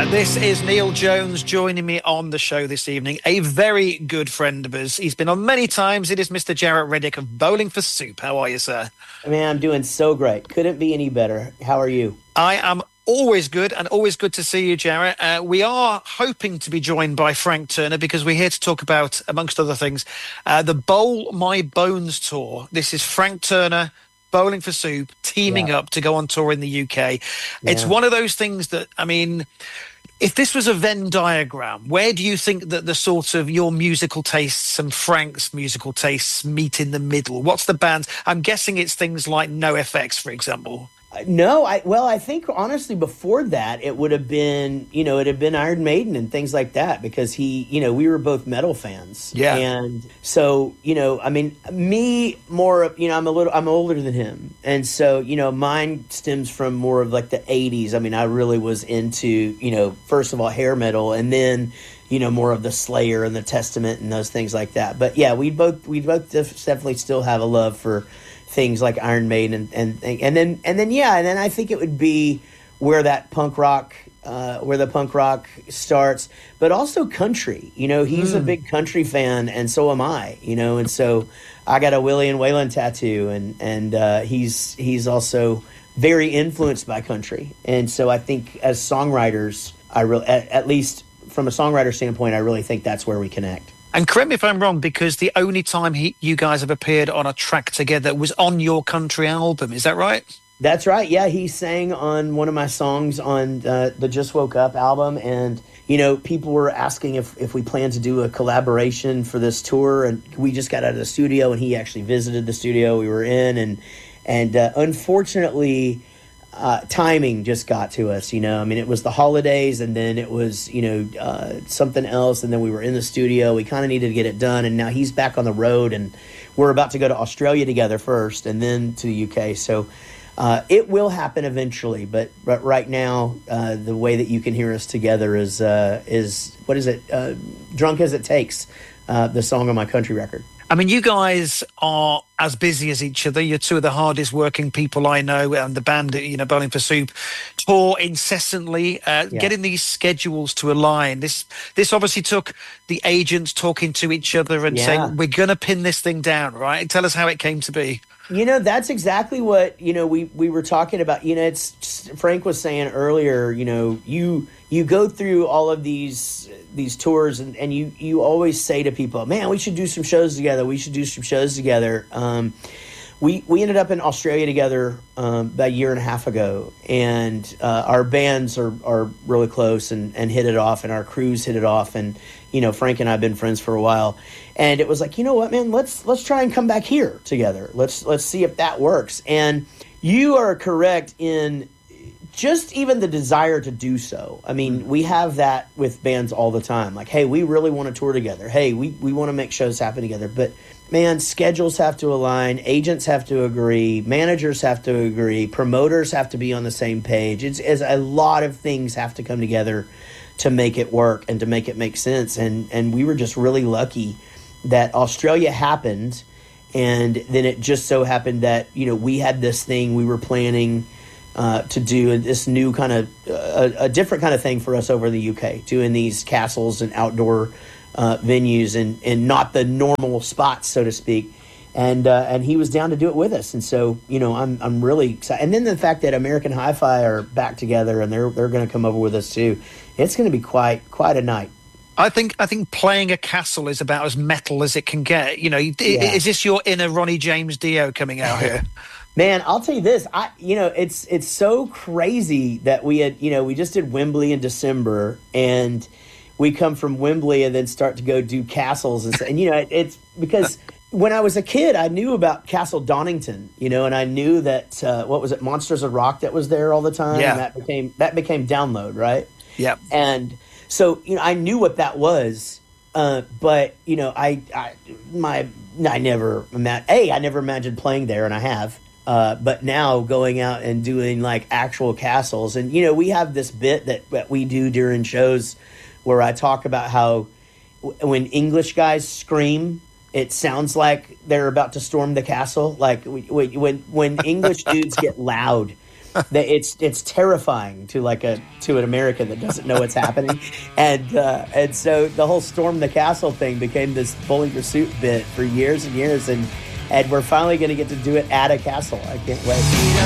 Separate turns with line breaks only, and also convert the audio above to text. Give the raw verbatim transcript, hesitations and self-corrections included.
Uh, this is Neil Jones joining me on the show this evening, a very good friend of his. He's been on many times. It is Mister Jarrett Reddick of Bowling for Soup. How are you, sir?
Man, I'm doing so great. Couldn't be any better. How are you?
I am always good, and always good to see you, Jarrett. Uh, we are hoping to be joined by Frank Turner because we're here to talk about, amongst other things, uh, the Bowl My Bones tour. This is Frank Turner, Bowling for Soup, teaming yeah. up to go on tour in the U K. Yeah. It's one of those things that, I mean, if this was a Venn diagram, where do you think that the sort of your musical tastes and Frank's musical tastes meet in the middle? What's the band? I'm guessing it's things like NoFX, for example.
No, I well, I think honestly before that it would have been, you know, it had been Iron Maiden and things like that because he, you know, we were both metal fans.
Yeah.
And so, you know, I mean, me more, you know, I'm a little, I'm older than him. And so, you know, mine stems from more of like the eighties. I mean, I really was into, you know, first of all, hair metal and then, you know, more of the Slayer and the Testament and those things like that. But yeah, we both, we both definitely still have a love for things like Iron Maiden and, and and then and then yeah and then I think it would be where that punk rock uh, where the punk rock starts, but also country. You know, he's mm. a big country fan, and so am I. You know, and so I got a Willie and Waylon tattoo, and and uh, he's he's also very influenced by country, and so I think as songwriters, I really at, at least from a songwriter standpoint, I really think that's where we connect.
And correct me if I'm wrong, because the only time he, you guys have appeared on a track together was on your country album. Is that right?
That's right. Yeah, he sang on one of my songs on uh, the Just Woke Up album. And, you know, people were asking if, if we planned to do a collaboration for this tour. And we just got out of the studio, and he actually visited the studio we were in. And, and uh, unfortunately... Uh, timing just got to us, you know. I mean, it was the holidays, and then it was, you know, uh, something else, and then we were in the studio. We kind of needed to get it done, and now he's back on the road, and we're about to go to Australia together first, and then to the U K. So uh, it will happen eventually, but but right now, uh, the way that you can hear us together is uh, is what is it? Uh, Drunk as It Takes, uh, the song on my country record.
I mean, you guys are as busy as each other. You're two of the hardest working people I know, and the band, you know, Bowling for Soup, tour incessantly, uh, yeah. getting these schedules to align. This this obviously took the agents talking to each other and yeah. saying, we're going to pin this thing down, right? Tell us how it came to be.
You know, that's exactly what, you know, we, we were talking about. You know, it's Frank was saying earlier, you know, you you go through all of these these tours and, and you, you always say to people, man, we should do some shows together. We should do some shows together. Um, we we ended up in Australia together um, about a year and a half ago. And uh, our bands are, are really close and, and hit it off, and our crews hit it off. And, you know, Frank and I have been friends for a while. And it was like, you know what, man, let's let's try and come back here together. Let's let's see if that works. And you are correct in just even the desire to do so. I mean, we have that with bands all the time. Like, hey, we really want to tour together. Hey, we, we want to make shows happen together. But, man, schedules have to align. Agents have to agree. Managers have to agree. Promoters have to be on the same page. It's, it's a lot of things have to come together to make it work and to make it make sense. And, and we were just really lucky that Australia happened. And then it just so happened that, you know, we had this thing we were planning Uh, to do this new kind of uh, a different kind of thing for us over in the U K, doing these castles and outdoor uh, venues and, and not the normal spots, so to speak. And uh, and he was down to do it with us, and so you know I'm I'm really excited. And then the fact that American Hi-Fi are back together and they're they're going to come over with us too, it's going to be quite quite a night.
I think I think playing a castle is about as metal as it can get. You know, yeah. Is this your inner Ronnie James Dio coming out here?
Man, I'll tell you this. I, you know, it's it's so crazy that we had, you know, we just did Wembley in December, and we come from Wembley and then start to go do castles and, and you know, it, it's because when I was a kid, I knew about Castle Donington, you know, and I knew that uh, what was it, Monsters of Rock that was there all the time.
Yeah,
and that became that became Download, right?
Yeah,
and so you know, I knew what that was. Uh, but you know, I, I, my, I never, a, I never imagined playing there, and I have. Uh, but now going out and doing like actual castles, and you know, we have this bit that, that we do during shows where I talk about how w- when English guys scream, it sounds like they're about to storm the castle. Like we, we, when when English dudes get loud, that it's it's terrifying to like a to an American that doesn't know what's happening, and uh, and so the whole storm the castle thing became this Bowling for Soup bit for years and years, and and we're finally going to get to do it at a castle. I can't wait.